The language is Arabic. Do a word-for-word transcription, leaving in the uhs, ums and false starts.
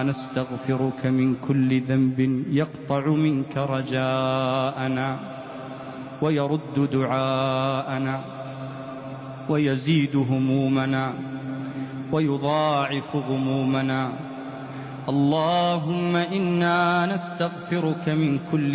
نستغفرك من كل ذنب يقطع منك رجاءنا ويرد دعاءنا ويزيد همومنا ويضاعف غمومنا. اللهم إنا نستغفرك من كل